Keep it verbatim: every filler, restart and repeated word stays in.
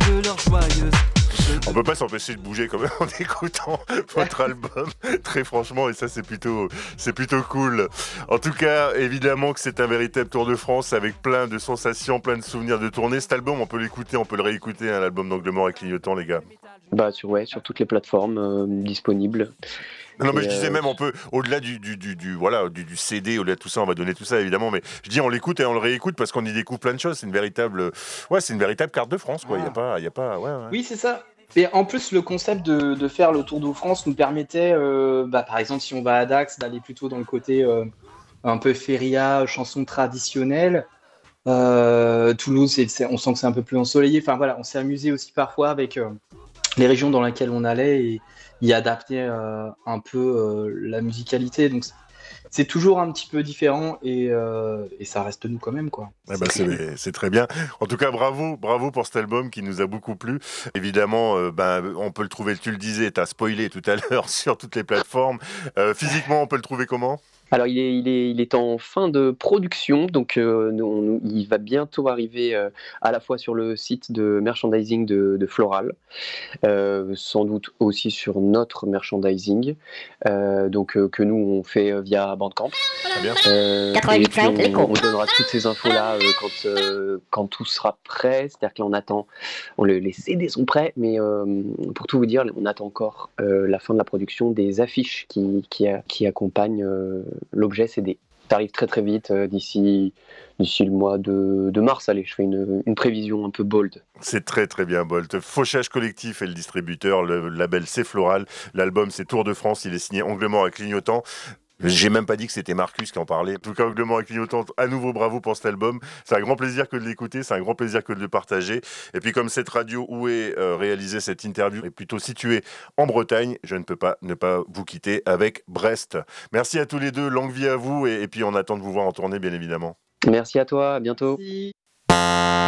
de leur joyeuse. On peut pas s'empêcher de bouger quand même en écoutant votre album, très franchement, et ça c'est plutôt, c'est plutôt cool. En tout cas, évidemment que c'est un véritable tour de France avec plein de sensations, plein de souvenirs de tournée. Cet album, on peut l'écouter, on peut le réécouter, hein, l'album d'Angle Mort et Clignotant, les gars. Bah sur ouais, sur toutes les plateformes euh, disponibles. Non, mais Et, je disais euh, même, on peut, au-delà du, du, du, du, voilà, du, du C D, au-delà de tout ça, on va donner tout ça évidemment, mais je dis on l'écoute et on le réécoute parce qu'on y découvre plein de choses. C'est une véritable, ouais, c'est une véritable carte de France, quoi. Il y a pas, il y a pas, ouais, ouais. Oui, c'est ça. Et en plus, le concept de, de faire le Tour de France nous permettait, euh, bah, par exemple, si on va à Dax, d'aller plutôt dans le côté euh, un peu feria, chanson traditionnelle. Euh, Toulouse, c'est- c'est- on sent que c'est un peu plus ensoleillé. Enfin voilà, on s'est amusé aussi parfois avec euh, les régions dans lesquelles on allait et y adapter euh, un peu euh, la musicalité. Donc c'est c'est toujours un petit peu différent et, euh, et ça reste nous quand même, quoi. Eh ben, c'est, c'est très bien. En tout cas, bravo, bravo pour cet album qui nous a beaucoup plu. Évidemment, euh, ben, on peut le trouver, tu le disais, tu as spoilé tout à l'heure sur toutes les plateformes. Euh, physiquement, on peut le trouver comment ? Alors il est, il, est, il est en fin de production, donc euh, nous, on- il va bientôt arriver euh, à la fois sur le site de merchandising de, de Floral, euh, sans doute aussi sur notre merchandising, euh, donc euh, que nous on fait euh, via Bandcamp. Très bien. Euh, et quatre-vingt-huit puis cinq, l'écho. on, on donnera toutes ces infos là quand, euh, quand tout sera prêt, c'est-à-dire que là on attend, on, le- les C D sont prêts, mais euh, pour tout vous dire, on attend encore euh, la fin de la production des affiches qui, qui, a- qui accompagnent euh, l'objet C D. Ça arrive très très vite, euh, d'ici, d'ici le mois de, de mars. Allez, je fais une, une prévision un peu bold. C'est très très bien, Bolt. Fauchage Collectif est le distributeur, le label c'est Floral, l'album c'est Tour de France, il est signé Angle Mort et Clignotant. J'ai même pas dit que c'était Marcus qui en parlait. En tout cas, Angle Mort et Clignotant, à nouveau bravo pour cet album. C'est un grand plaisir que de l'écouter, c'est un grand plaisir que de le partager. Et puis comme cette radio où est euh, réalisée cette interview est plutôt située en Bretagne, je ne peux pas ne pas vous quitter avec Brest. Merci à tous les deux, longue vie à vous et, et puis on attend de vous voir en tournée bien évidemment. Merci à toi, à bientôt. Merci.